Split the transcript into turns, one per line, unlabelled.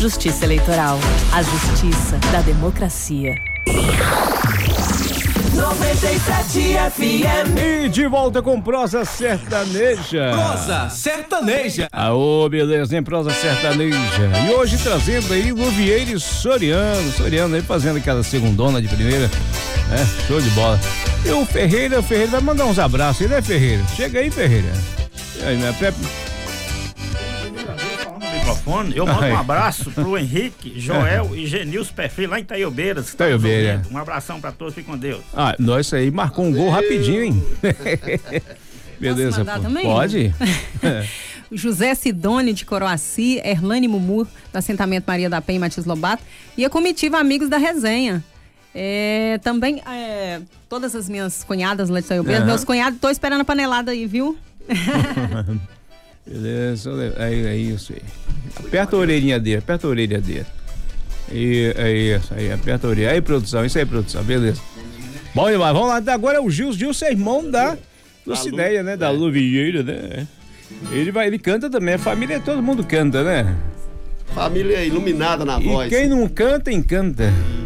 Justiça Eleitoral. A justiça da democracia.
97 FM.
E de volta com Prosa Sertaneja.
Prosa Sertaneja.
Aô, beleza, hein? Prosa Sertaneja. E hoje trazendo aí Luvieira e Soriano. Soriano aí fazendo aquela segundona de primeira. Show de bola. E o Ferreira vai mandar uns abraços aí, né, Ferreira? Chega aí, Ferreira. E aí, minha Pepe?
Eu mando um abraço pro Henrique, Joel e Genilson Perfil lá em Itaiobeiras.
Itaiobeira.
Um abração pra todos, fiquem com Deus.
Nós aí marcou um gol rapidinho, hein? Beleza,
Posso mandar também?
Pode?
José Sidone de Coroaci, Erlane Mumu do assentamento Maria da Penha e Matias Lobato e a comitiva Amigos da Resenha. Também todas as minhas cunhadas lá de Itaiobeiras, meus cunhados, tô esperando a panelada aí, viu?
Beleza, é isso aí. Aperta a orelhinha dele, É isso aí, aperta a orelha. Aí, produção, isso aí, produção, beleza. Bom demais, vamos lá, agora é o Gilson, irmão da Lucinéia, né? Da Luvieira, né? Ele canta também, a família, todo mundo canta, né?
Família iluminada na voz.
E quem não canta, encanta.